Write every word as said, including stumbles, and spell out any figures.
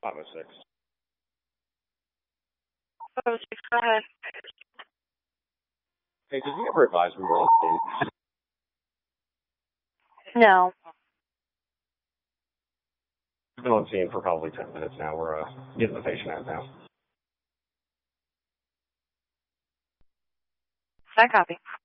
five oh six. five oh six, go ahead. Hey, did you ever advise we were on? No. We've been on scene for probably ten minutes now. We're uh, getting the patient out now. I copy.